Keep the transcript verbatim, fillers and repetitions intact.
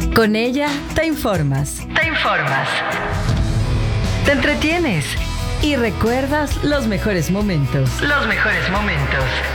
Con ella te informas. Te informas. Te entretienes. Y recuerdas los mejores momentos. Los mejores momentos.